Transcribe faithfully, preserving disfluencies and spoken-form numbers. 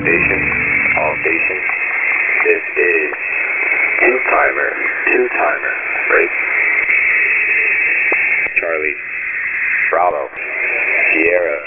stations, all stations. This is two-timer, two-timer, break. Charlie, Bravo, Sierra,